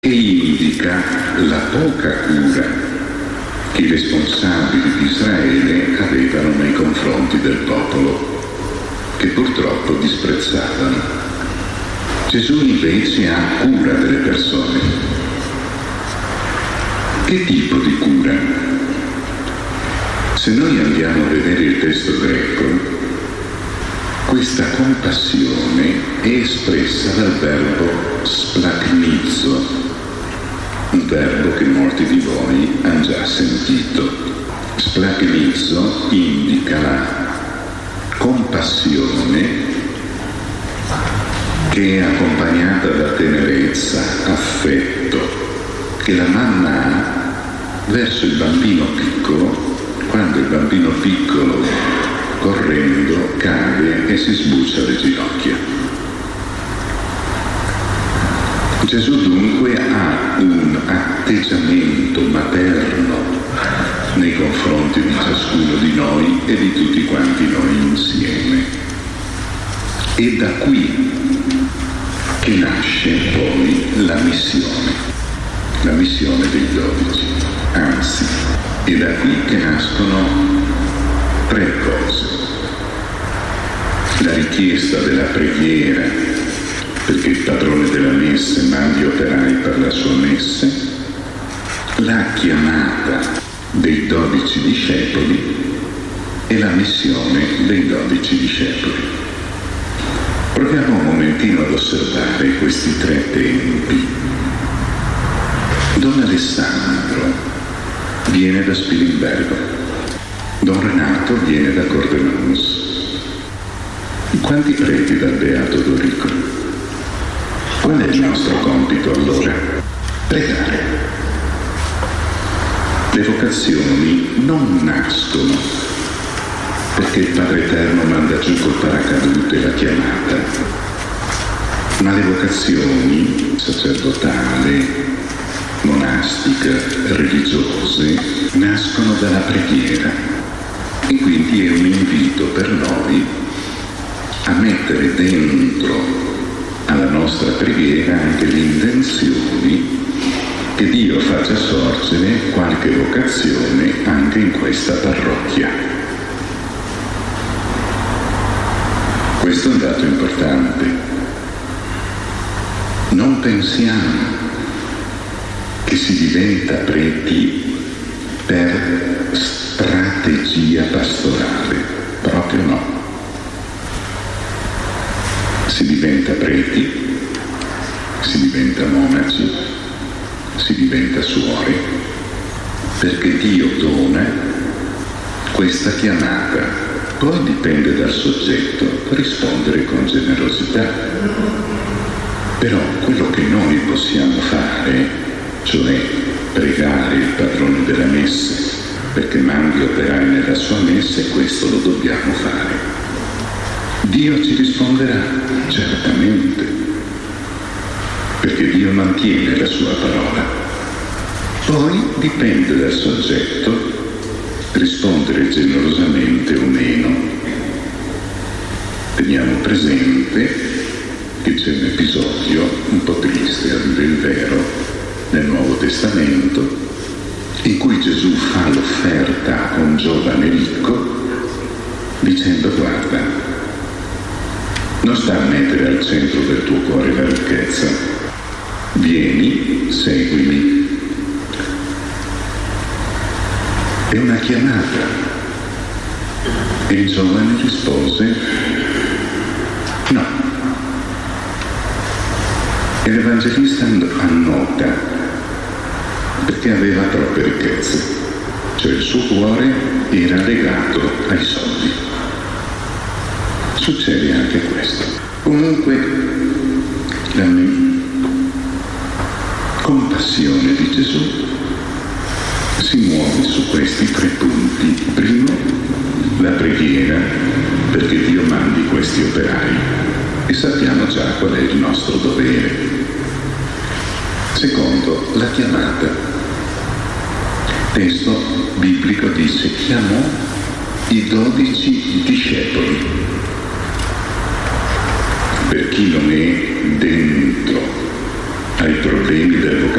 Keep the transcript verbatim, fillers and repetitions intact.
e indica la poca cura che i responsabili di Israele avevano nei confronti del popolo, che purtroppo disprezzavano. Gesù invece ha cura delle persone. Che tipo di cura? Se noi andiamo a vedere il testo greco, questa compassione è espressa dal verbo splachnizzo, un verbo che molti di voi hanno già sentito. Splachnizzo indica la compassione che è accompagnata da tenerezza, affetto, che la mamma ha verso il bambino piccolo, quando il bambino piccolo, correndo, cade e si sbuccia le ginocchia. Gesù dunque ha un atteggiamento materno nei confronti di ciascuno di noi e di tutti quanti noi insieme. È da qui che nasce poi la missione, la missione dei dodici. Anzi, è da qui che nascono tre cose. La richiesta della preghiera, perché il padrone della messe mandi operai per la sua messe, la chiamata dei dodici discepoli e la missione dei dodici discepoli. Proviamo un momentino ad osservare questi tre tempi. Don Alessandro viene da Spilimbergo, Don Renato viene da Cordenons. Quanti preti dal Beato Dorico? Qual è il nostro compito allora? Pregare. Le vocazioni non nascono perché il Padre Eterno manda giù col paracadute la chiamata, ma le vocazioni sacerdotale, monastica, religiose nascono dalla preghiera e quindi è un invito per noi a mettere dentro alla nostra preghiera anche le intenzioni che Dio faccia sorgere qualche vocazione anche in questa parrocchia. Questo è un dato importante. Non pensiamo che si diventa preti per strategia pastorale, proprio no. Si diventa preti, si diventa monaci, si diventa suore, perché Dio dona questa chiamata. Poi dipende dal soggetto rispondere con generosità. Però quello che noi possiamo fare, cioè pregare il padrone della messe, perché mandi operai nella sua messe, questo lo dobbiamo fare. Dio ci risponderà, certamente, perché Dio mantiene la sua parola. Poi dipende dal soggetto rispondere generosamente o meno. Teniamo presente che c'è un episodio un po' triste, a dire il vero, nel Nuovo Testamento, in cui Gesù fa l'offerta a un giovane ricco dicendo: guarda, non sta a mettere al centro del tuo cuore la ricchezza, vieni, seguimi. È una chiamata. E il giovane rispose: no. E l'Evangelista annota, perché aveva troppe ricchezze, cioè il suo cuore era legato ai soldi. Succede anche questo. Comunque la compassione di Gesù si muove su questi tre punti. Primo, la preghiera, perché Dio mandi questi operai e sappiamo già qual è il nostro dovere. Secondo, la chiamata. Il testo biblico dice: chiamò i dodici discepoli. Per chi non è dentro ai problemi del vocabolario